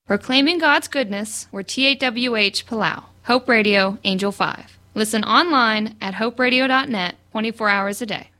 Proclaiming God's goodness, we're TAWH Palau. Hope Radio, Angel 5. Listen online at hoperadio.net 24 hours a day.